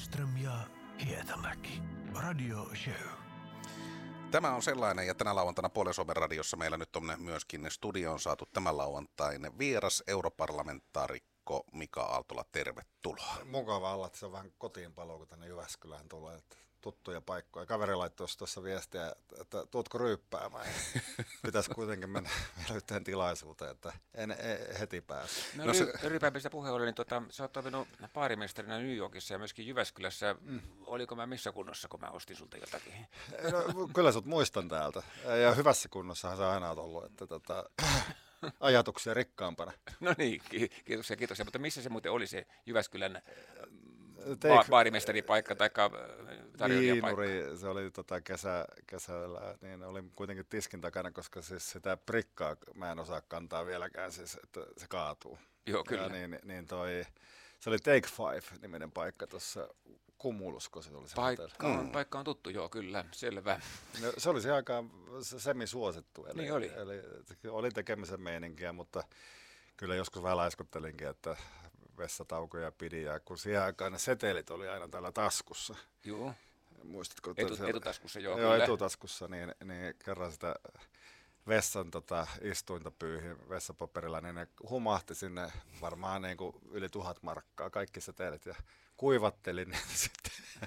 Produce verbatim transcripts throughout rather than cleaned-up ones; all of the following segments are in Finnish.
Lindström ja Hietamäki. Radio Show. Tämä on sellainen, ja tänä lauantaina Puolen Suomen radiossa meillä nyt on myöskin studioon saatu tämän lauantain vieras europarlamentaarikko Mika Aaltola. Tervetuloa. Mukava olla, että se on vähän kotiinpalo, kun tänne Jyväskylään tulee. Että tuttuja paikkoja. Kaveri laittoi tuossa viestiä, että tuutko ryyppäämään. Pitäisi kuitenkin mennä vielä yhteen tilaisuuteen, että en, en heti pääse. No, no se... Ryyppäämistä puhe oli, niin tota, sä oot toiminut baarimestarina New Yorkissa ja myöskin Jyväskylässä. Mm. Oliko mä missä kunnossa, kun mä ostin sulta jotakin? No, kyllä sut muistan täältä. Ja hyvässä kunnossahan se aina on ollut, että tota, ajatuksia rikkaampana. No niin, kiitoksia, kiitoksia. Mutta missä se muuten oli se Jyväskylän Take... ba- baarimestaripaikka tai tarjoilijapaikka? Viinuri, se oli tota kesä, kesällä, niin oli kuitenkin tiskin takana, koska siis sitä prikkaa mä en osaa kantaa vieläkään, siis, että se kaatuu. Joo, kyllä. Ja niin, niin toi, se oli Take Five-niminen paikka tuossa Cumulus, kun se oli se paikka on, mm. paikka on tuttu, joo, kyllä, selvä. No, se oli se aika semisuosittu, eli, niin oli. eli oli tekemisen meininkiä, mutta kyllä joskus vähän laiskuttelinkin, että vessataukoja pidi, ja kun siihen aikaan ne setelit oli aina täällä taskussa. Joo. Muistatko? Etu, se, etutaskussa, joo, joo kyllä. etutaskussa, niin, niin kerran sitä vessan tota, istuinta pyyhin vessapaperilla, niin ne humahti sinne varmaan niin kuin yli tuhat markkaa, kaikki setelit, ja kuivattelin niitä sitten.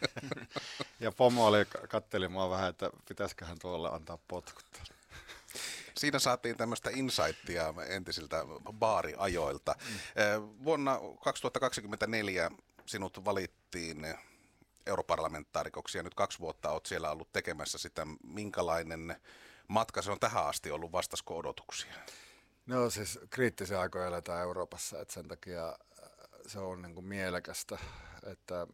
Ja pomo oli, katteli mua vähän, että pitäisiköhän tuolla antaa potkut. Siinä saatiin tämmöistä insightia entisiltä baariajoilta. Mm. Vuonna kaksituhattakaksikymmentäneljä sinut valittiin europarlamentaarikoksi ja nyt kaksi vuotta olet siellä ollut tekemässä sitä. Minkälainen matka se on tähän asti ollut? Vastasko odotuksia? No siis kriittisiä aikoja eletään Euroopassa, että sen takia se on niin kuin mielekästä, että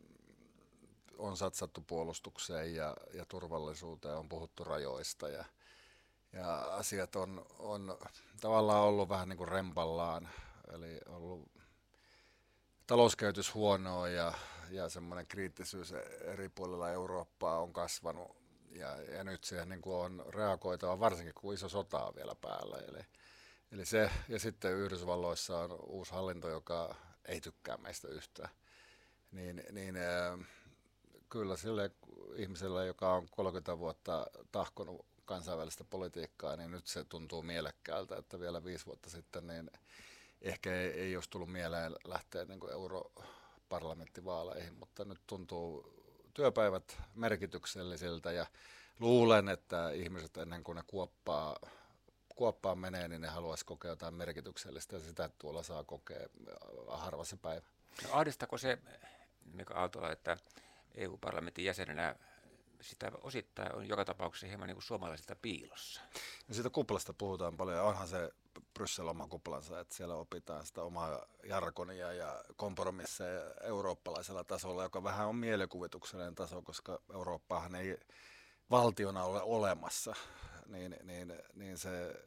on satsattu puolustukseen ja, ja turvallisuuteen, on puhuttu rajoista ja Ja asiat on, on tavallaan ollut vähän niin kuin rempallaan, eli ollut talouskehitys huonoa ja, ja semmoinen kriittisyys eri puolilla Eurooppaa on kasvanut. Ja, ja nyt siihen niin kuin on reagoitava, varsinkin kun iso sota on vielä päällä. Eli, eli se, ja sitten Yhdysvalloissa on uusi hallinto, joka ei tykkää meistä yhtään. Niin, niin äh, kyllä sille ihmiselle, joka on kolmekymmentä vuotta tahkonut kansainvälistä politiikkaa, niin nyt se tuntuu mielekkäältä, että vielä viisi vuotta sitten niin ehkä ei, ei olisi tullut mieleen lähteä niin kuin europarlamenttivaaleihin, mutta nyt tuntuu työpäivät merkityksellisiltä ja luulen, että ihmiset ennen kuin ne kuoppaa, kuoppaan menee, niin ne haluaisi kokea jotain merkityksellistä ja sitä tuolla saa kokea harva se päivä. No, ahdistako se, Mika Aaltola, että E U-parlamentin jäsenenä sitä osittain on joka tapauksessa hieman niin kuin suomalaisilta piilossa? No siitä kuplasta puhutaan paljon, ja onhan se Bryssel oma kuplansa, että siellä opitaan sitä omaa jargonia ja kompromisseja eurooppalaisella tasolla, joka vähän on mielikuvituksellinen taso, koska Eurooppaahan ei valtiona ole olemassa, niin, niin, niin se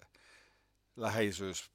läheisyys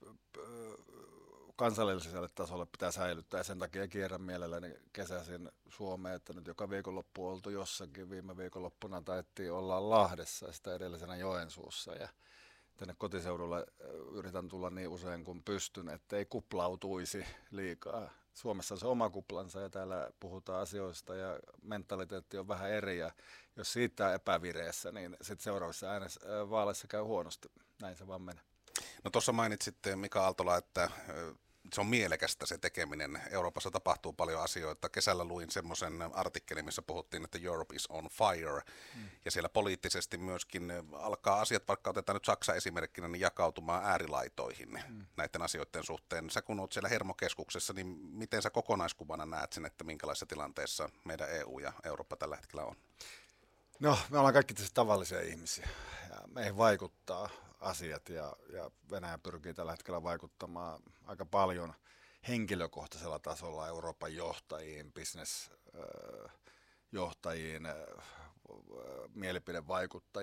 kansalliselle tasolle pitää säilyttää, ja sen takia kierrän mielelläni kesäisin Suomeen, että nyt joka viikonloppu on oltu jossakin. Viime viikonloppuna taettiin olla Lahdessa ja sitä edellisenä Joensuussa, ja tänne kotiseudulle yritän tulla niin usein kuin pystyn, ettei kuplautuisi liikaa. Suomessa on se oma kuplansa ja täällä puhutaan asioista ja mentaliteetti on vähän eri, ja jos siitä on epävireessä, niin sitten seuraavissa äänes, vaaleissa käy huonosti. Näin se vaan menee. No tuossa mainitsit, Mika Aaltola, että se on mielekästä se tekeminen. Euroopassa tapahtuu paljon asioita. Kesällä luin semmoisen artikkelin, missä puhuttiin, että Europe is on fire. Mm. Ja siellä poliittisesti myöskin alkaa asiat, vaikka otetaan nyt Saksa esimerkkinä, niin jakautumaan äärilaitoihin mm. näiden asioiden suhteen. Sä kun oot siellä hermokeskuksessa, niin miten sä kokonaiskuvana näet sen, että minkälaisessa tilanteessa meidän E U ja Eurooppa tällä hetkellä on? No, me ollaan kaikki tietysti tavallisia ihmisiä ja meihin vaikuttaa asiat ja, ja Venäjä pyrkii tällä hetkellä vaikuttamaan aika paljon henkilökohtaisella tasolla Euroopan johtajiin, bisnesjohtajiin, mielipidevaikuttajiin.